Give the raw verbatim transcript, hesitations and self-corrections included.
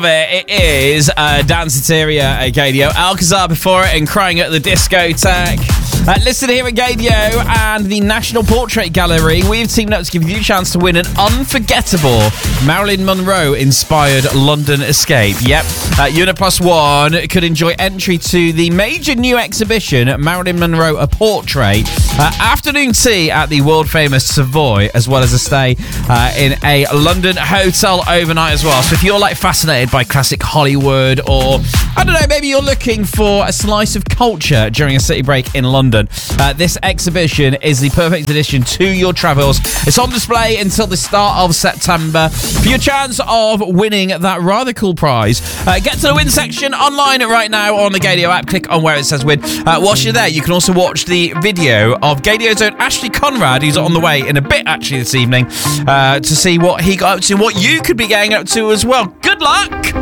It is uh, Dan Soteria at Gadio, Alcazar before it, and Crying at the Discotheque. Uh, listen here at Gadio and the National Portrait Gallery. We've teamed up to give you a chance to win an unforgettable Marilyn Monroe-inspired London escape. Yep, uh, Unit Plus One could enjoy entry to the major new exhibition, Marilyn Monroe, A Portrait, uh, afternoon tea at the world-famous Savoy, as well as a stay uh, in a London hotel overnight as well. So if you're like fascinated by classic Hollywood, or I don't know, maybe you're looking for a slice of culture during a city break in London, uh, this exhibition is the perfect addition to your travels. It's on display until the start of September. For your chance of winning that rather cool prize, uh, get to the win section online right now on the Gadio app. Click on where it says win. Uh, whilst you're there, you can also watch the video of Gadio's own Ashley Conrad, who's on the way in a bit actually this evening, uh, to see what he got up to, what you could be getting up to as well. Good luck!